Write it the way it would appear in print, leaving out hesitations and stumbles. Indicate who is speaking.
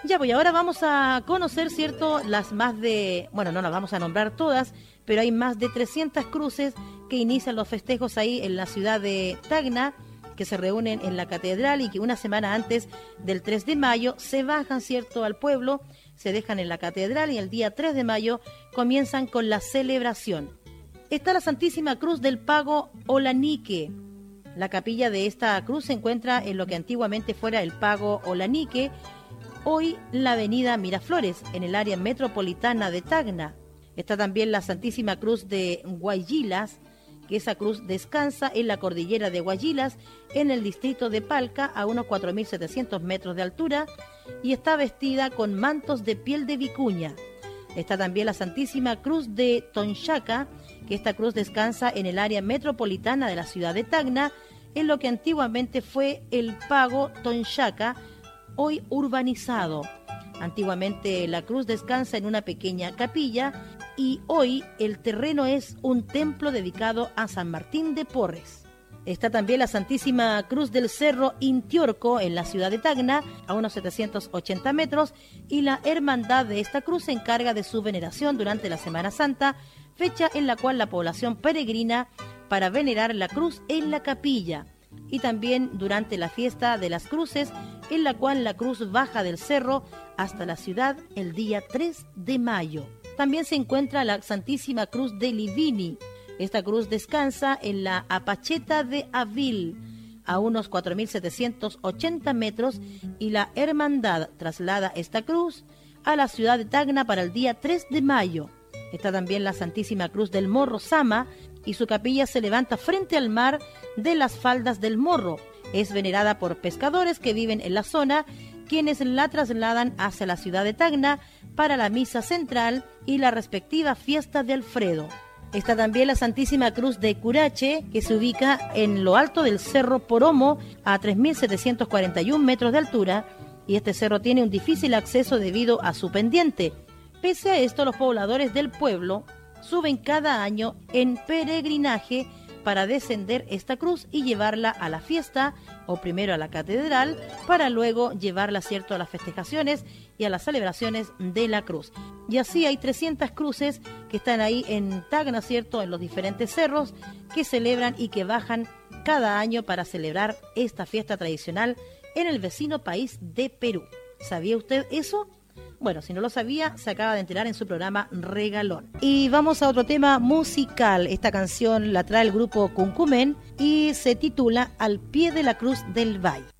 Speaker 1: Ya, pues ahora vamos a conocer, ¿cierto?, las más de, bueno, no las vamos a nombrar todas, pero hay más de 300 cruces que inician los festejos ahí en la ciudad de Tacna, que se reúnen en la catedral y que una semana antes del 3 de mayo se bajan, ¿cierto?, al pueblo, se dejan en la catedral y el día 3 de mayo comienzan con la celebración. Está la Santísima Cruz del Pago Olanique. La capilla de esta cruz se encuentra en lo que antiguamente fuera el Pago Olanique, hoy la avenida Miraflores, en el área metropolitana de Tacna. Está también la Santísima Cruz de Guayilas, que esa cruz descansa en la cordillera de Guayilas, en el distrito de Palca, a unos 4.700 metros de altura, y está vestida con mantos de piel de vicuña. Está también la Santísima Cruz de Tonchaca, que esta cruz descansa en el área metropolitana de la ciudad de Tacna, en lo que antiguamente fue el Pago Tonchaca, hoy urbanizado. Antiguamente la cruz descansa en una pequeña capilla y hoy el terreno es un templo dedicado a San Martín de Porres. Está también la Santísima Cruz del Cerro Intiorco en la ciudad de Tacna, a unos 780 metros, y la hermandad de esta cruz se encarga de su veneración durante la Semana Santa, fecha en la cual la población peregrina para venerar la cruz en la capilla, y también durante la fiesta de las cruces, en la cual la cruz baja del cerro hasta la ciudad el día 3 de mayo. También se encuentra la Santísima Cruz de Livini. Esta cruz descansa en la Apacheta de Avil, a unos 4.780 metros, y la hermandad traslada esta cruz a la ciudad de Tacna para el día 3 de mayo. Está también la Santísima Cruz del Morro Sama, y su capilla se levanta frente al mar de las Faldas del Morro. Es venerada por pescadores que viven en la zona, quienes la trasladan hacia la ciudad de Tacna para la misa central y la respectiva fiesta de Alfredo. Está también la Santísima Cruz de Curache, que se ubica en lo alto del Cerro Poromo, a 3.741 metros de altura, y este cerro tiene un difícil acceso debido a su pendiente. Pese a esto, los pobladores del pueblo suben cada año en peregrinaje para descender esta cruz y llevarla a la fiesta, o primero a la catedral, para luego llevarla, ¿cierto?, a las festejaciones y a las celebraciones de la cruz. Y así hay 300 cruces que están ahí en Tacna, ¿cierto?, en los diferentes cerros, que celebran y que bajan cada año para celebrar esta fiesta tradicional en el vecino país de Perú. ¿Sabía usted eso? Bueno, si no lo sabía, se acaba de enterar en su programa Regalón. Y vamos a otro tema musical. Esta canción la trae el grupo Cuncumen y se titula Al pie de la cruz del Valle.